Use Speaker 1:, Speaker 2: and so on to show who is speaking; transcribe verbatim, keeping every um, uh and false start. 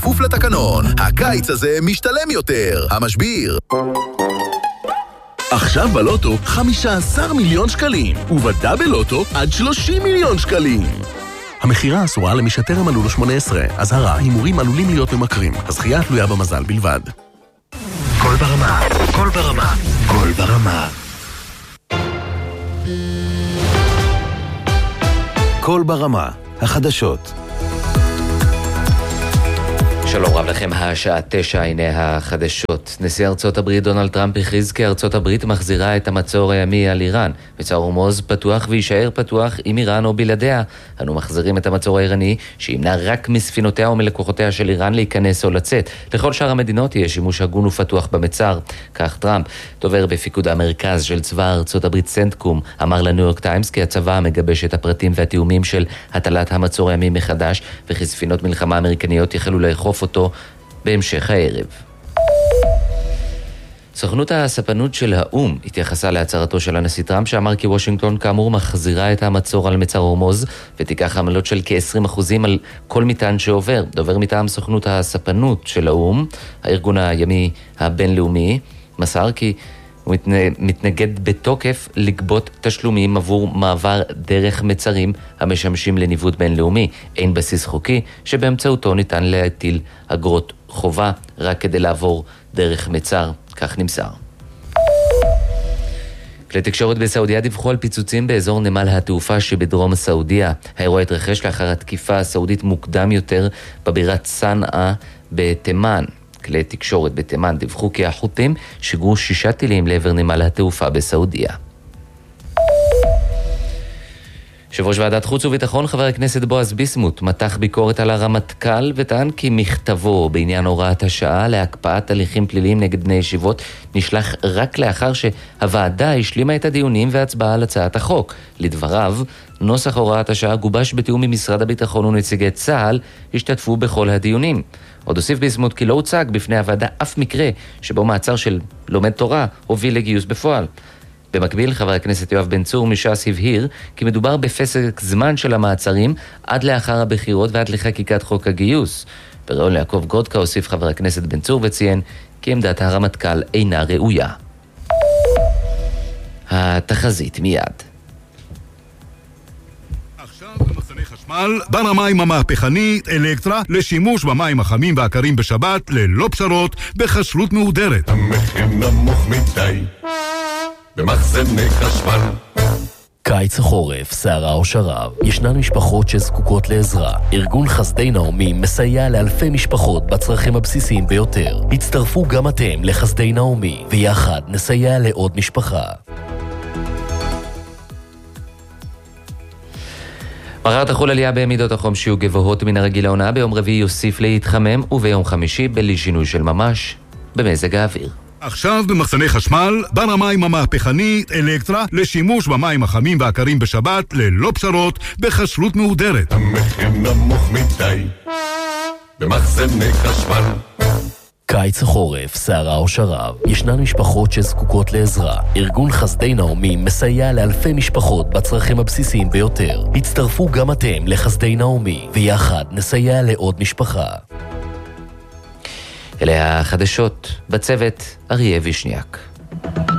Speaker 1: כפוף לתקנון. הקיץ הזה משתלם יותר. המשביר. עכשיו בלוטו חמישה עשר מיליון שקלים, ובדאבל לוטו עד שלושים מיליון שקלים. המחירה אסורה למי שטרם מלאו לו שמונה עשרה. אזהרה, הימורים עלולים להיות ממכרים. הזכייה תלויה במזל בלבד.
Speaker 2: כל ברמה, כל ברמה, כל ברמה. כל ברמה, החדשות.
Speaker 3: שלום רב לכם, השעה תשע, הנה החדשות. נשיא ארצות הברית דונלד טראמפ הכריז כי ארצות הברית מחזירה את המצור הימי על איראן. מצר הורמוז פתוח ויישאר פתוח עם איראן או בלעדיה. אנו מחזירים את המצור האיראני שימנע רק מספינותיה או מלקוחותיה של איראן להיכנס או לצאת. לכל שאר המדינות יהיה שימוש הגון ופתוח במצר. כך טראמפ. דובר בפיקוד המרכז של צבא ארצות הברית סנטקום אמר לניו יורק טיימס כי הצבא מגבש את הפרטים והתיאומים של הטלת המצור הימי מחדש, וכי ספינות מלחמה אמריקניות יחלו לאכוף אותו בהמשך הערב. סוכנות הספנות של האום התייחסה להצהרתו של הנשיא טראמפ שאמר כי וושינגטון כאמור מחזירה את המצור על מצר הורמוז ותיקח עמלות של כ-עשרים אחוז על כל מטען שעובר. דובר מטעם סוכנות הספנות של האום, הארגון הימי הבינלאומי, מסר כי הוא מתנגד בתוקף לגבות תשלומים עבור מעבר דרך מצרים המשמשים לניווט בינלאומי. אין בסיס חוקי שבאמצעותו ניתן להטיל אגרות חובה רק כדי לעבור דרך מצר, כך נמסר. כלי תקשורת בסעודיה דיווחו על פיצוצים באזור נמל התעופה שבדרום סעודיה. האירוע התרחש לאחר התקיפה הסעודית מוקדם יותר בבירת סנעה בתימן. כלי תקשורת בתימן דיווחו כי החות'ים שיגרו שישה טילים לעבר נמל התעופה בסעודיה. יושב ראש ועדת חוץ וביטחון חבר הכנסת בועז ביסמוט מתח ביקורת על הרמטכ"ל וטען כי מכתבו בעניין הוראת השעה להקפאת הליכים פליליים נגד בני ישיבות נשלח רק לאחר שהוועדה השלימה את הדיונים והצבעה על הצעת החוק. לדבריו, נוסח הוראת השעה גובש בתיאום עם משרד הביטחון ונציגי צה"ל השתתפו בכל הדיונים. עוד הוסיף ביסמוט כי לא הוצג בפני הוועדה אף מקרה שבו מעצר של לומד תורה הוביל לגיוס בפועל. במקביל, חבר הכנסת יואב בן צור מש"ס הבהיר כי מדובר בפסק זמן של המעצרים עד לאחר הבחירות ועד לחקיקת חוק הגיוס. בראיון ליעקב גרודקה הוסיף חבר הכנסת בן צור וציין כי עמדת הרמטכ"ל אינה ראויה. התחזית מיד.
Speaker 4: חשמל במים המהפכנית אלקטרה לשימוש במים החמים והקרים בשבת ללא פשרות בחשלות מהודרת.
Speaker 5: המחיר נמוך מדי במחסני חשמל.
Speaker 2: קיץ החורף, סערה או שרב, ישנן משפחות שזקוקות לעזרה. ארגון חסדי נעמי מסייע לאלפי משפחות בצרכים הבסיסיים ביותר. הצטרפו גם אתם לחסדי נעמי, ויחד נסייע לעוד משפחה.
Speaker 3: מחר תחול עלייה במידות החום שיהיו גבוהות מן הרגיל לעונה, ביום רביעי יוסיף להתחמם וביום חמישי בלי שינוי של ממש במזג האוויר.
Speaker 4: עכשיו במחסני חשמל במים המהפכנית אלקטרה לשימוש במים החמים והקרים בשבת ללא פשרות בחשלות מהודרת.
Speaker 5: המחיר נמוך מדי במחסני חשמל.
Speaker 2: קיץ החורף, סערה או שרב, ישנן משפחות שזקוקות לעזרה. ארגון חסדי נעמי מסייע לאלפי משפחות בצרכים הבסיסיים ביותר. הצטרפו גם אתם לחסדי נעמי, ויחד נסייע לעוד משפחה.
Speaker 3: אלה החדשות, בצוות אריה וישניאק.